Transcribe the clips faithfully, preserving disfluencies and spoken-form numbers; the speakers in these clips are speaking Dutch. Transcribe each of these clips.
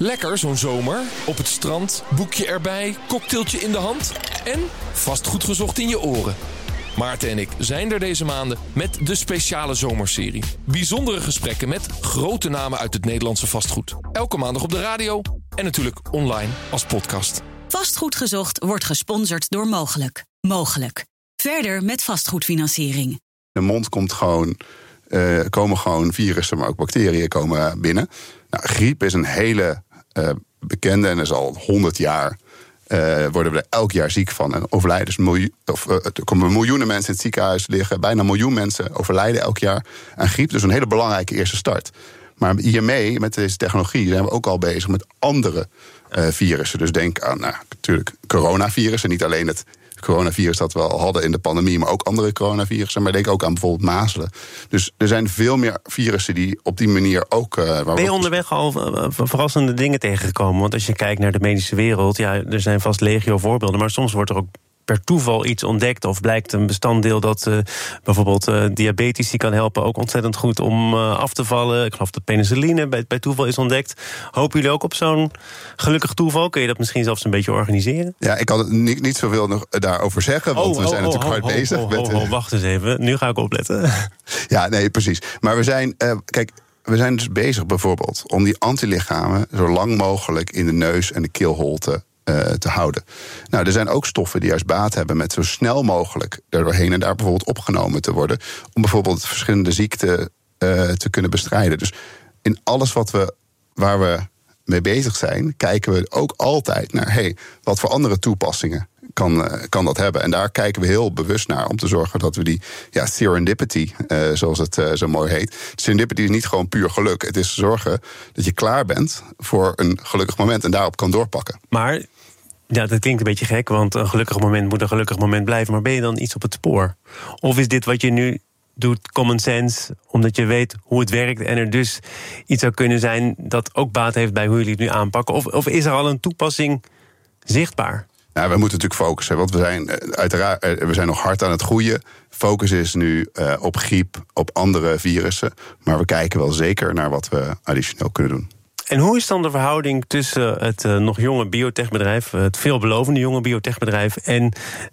Lekker zo'n zomer. Op het strand, boekje erbij, cocktailtje in de hand en vastgoed gezocht in je oren. Maarten en ik zijn er deze maanden met de speciale zomerserie. Bijzondere gesprekken met grote namen uit het Nederlandse vastgoed. Elke maandag op de radio en natuurlijk online als podcast. Vastgoed gezocht wordt gesponsord door Mogelijk. Mogelijk. Verder met vastgoedfinanciering. De mond komt gewoon, uh, komen gewoon virussen, maar ook bacteriën komen binnen. Nou, griep is een hele uh, bekende en is al honderd jaar. Uh, worden we er elk jaar ziek van. En overlijden dus miljoen, of, uh, er komen miljoenen mensen in het ziekenhuis liggen. Bijna een miljoen mensen overlijden elk jaar aan griep. Dus een hele belangrijke eerste start. Maar hiermee, met deze technologie, zijn we ook al bezig met andere uh, virussen. Dus denk aan, nou, natuurlijk coronavirussen. Niet alleen het coronavirus dat we al hadden in de pandemie, maar ook andere coronavirussen. Maar denk ook aan bijvoorbeeld mazelen. Dus er zijn veel meer virussen die op die manier ook... Uh, waar ben je ook onderweg al verrassende dingen tegengekomen? Want als je kijkt naar de medische wereld, ja, er zijn vast legio voorbeelden, maar soms wordt er ook per toeval iets ontdekt of blijkt een bestanddeel dat uh, bijvoorbeeld uh, diabetici kan helpen, ook ontzettend goed om uh, af te vallen. Ik geloof dat penicilline bij, bij toeval is ontdekt. Hopen jullie ook op zo'n gelukkig toeval? Kun je dat misschien zelfs een beetje organiseren? Ja, ik kan het niet, niet zoveel nog daarover zeggen, want oh, we zijn oh, natuurlijk oh, hard oh, bezig. Oh, oh, met, oh, oh, wacht eens even, nu ga ik opletten. Ja, nee, precies. Maar we zijn, uh, kijk, we zijn dus bezig bijvoorbeeld om die antilichamen zo lang mogelijk in de neus en de keelholte Uh, te houden. Nou, er zijn ook stoffen die juist baat hebben met zo snel mogelijk er doorheen en daar bijvoorbeeld opgenomen te worden, om bijvoorbeeld verschillende ziekten uh, te kunnen bestrijden. Dus in alles wat we, waar we mee bezig zijn, kijken we ook altijd naar, hey, wat voor andere toepassingen kan, uh, kan dat hebben? En daar kijken we heel bewust naar om te zorgen dat we die ja, serendipity, uh, zoals het uh, zo mooi heet. Serendipity is niet gewoon puur geluk. Het is zorgen dat je klaar bent voor een gelukkig moment en daarop kan doorpakken. Maar ja, dat klinkt een beetje gek, want een gelukkig moment moet een gelukkig moment blijven. Maar ben je dan iets op het spoor? Of is dit wat je nu doet common sense, omdat je weet hoe het werkt en er dus iets zou kunnen zijn dat ook baat heeft bij hoe jullie het nu aanpakken? Of, of is er al een toepassing zichtbaar? Nou, we moeten natuurlijk focussen, want we zijn uiteraard we zijn nog hard aan het groeien. Focus is nu uh, op griep, op andere virussen. Maar we kijken wel zeker naar wat we additioneel kunnen doen. En hoe is dan de verhouding tussen het uh, nog jonge biotechbedrijf, het veelbelovende jonge biotechbedrijf, en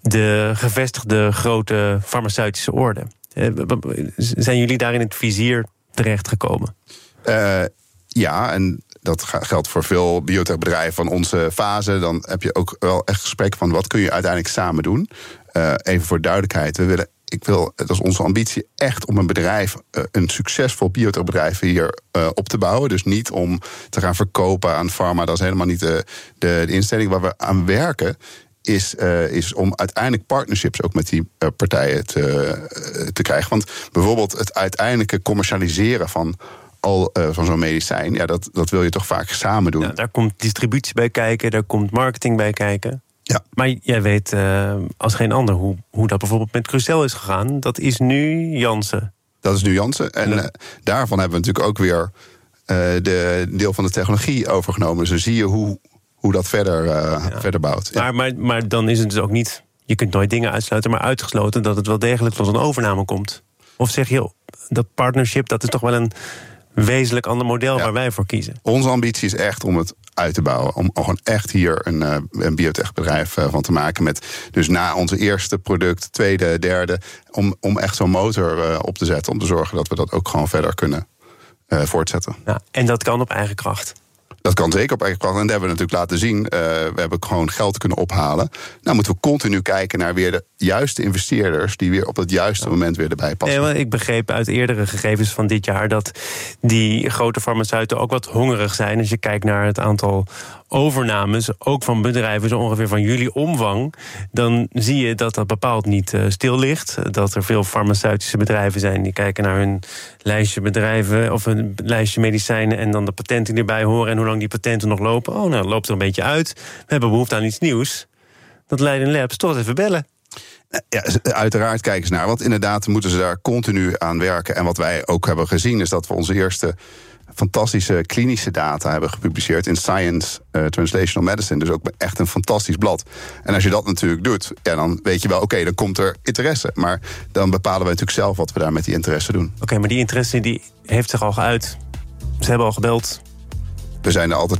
de gevestigde grote farmaceutische orde? Uh, zijn jullie daar in het vizier terechtgekomen? Uh, ja, en dat geldt voor veel biotechbedrijven van onze fase. Dan heb je ook wel echt gesprek van wat kun je uiteindelijk samen doen. Uh, even voor duidelijkheid, we willen, ik wil, dat is onze ambitie, echt om een bedrijf, uh, een succesvol biotechbedrijf hier uh, op te bouwen. Dus niet om te gaan verkopen aan pharma. Dat is helemaal niet de, de, de instelling waar we aan werken. Is, uh, is om uiteindelijk partnerships ook met die uh, partijen te, uh, te krijgen. Want bijvoorbeeld het uiteindelijke commercialiseren van al uh, van zo'n medicijn, ja, dat, dat wil je toch vaak samen doen. Ja, daar komt distributie bij kijken, daar komt marketing bij kijken. Ja. Maar jij weet uh, als geen ander hoe, hoe dat bijvoorbeeld met Crucel is gegaan. Dat is nu Janssen. Dat is nu Janssen. En ja. uh, daarvan hebben we natuurlijk ook weer uh, de deel van de technologie overgenomen. Dus dan zie je hoe, hoe dat verder, uh, ja. verder bouwt. Ja. Maar, maar, maar dan is het dus ook niet, je kunt nooit dingen uitsluiten, maar uitgesloten dat het wel degelijk tot een overname komt. Of zeg je, dat partnership, dat is toch wel een wezenlijk ander model ja. waar wij voor kiezen. Onze ambitie is echt om het uit te bouwen. Om gewoon echt hier een, uh, een biotechbedrijf uh, van te maken. Met dus na onze eerste product, tweede, derde. Om, om echt zo'n motor uh, op te zetten. Om te zorgen dat we dat ook gewoon verder kunnen uh, voortzetten. Ja, en dat kan op eigen kracht. Dat kan zeker op eigen kracht. En dat hebben we natuurlijk laten zien. Uh, we hebben gewoon geld kunnen ophalen. Nou moeten we continu kijken naar weer de juiste investeerders die weer op het juiste ja. moment weer erbij passen. Nee, ik begreep uit eerdere gegevens van dit jaar dat die grote farmaceuten ook wat hongerig zijn. Als je kijkt naar het aantal overnames, ook van bedrijven zo ongeveer van jullie omvang, dan zie je dat dat bepaald niet uh, stil ligt. Dat er veel farmaceutische bedrijven zijn die kijken naar hun lijstje bedrijven of een lijstje medicijnen en dan de patenten die erbij horen en hoe lang die patenten nog lopen. Oh, nou, loopt er een beetje uit. We hebben behoefte aan iets nieuws. Dat Leiden Labs toch even bellen. Ja, uiteraard kijken ze naar. Want inderdaad moeten ze daar continu aan werken. En wat wij ook hebben gezien is dat we onze eerste fantastische klinische data hebben gepubliceerd in Science uh, Translational Medicine. Dus ook echt een fantastisch blad. En als je dat natuurlijk doet, ja, dan weet je wel, oké, okay, dan komt er interesse. Maar dan bepalen we natuurlijk zelf wat we daar met die interesse doen. Oké, okay, maar die interesse die heeft zich al geuit. Ze hebben al gebeld. We zijn er altijd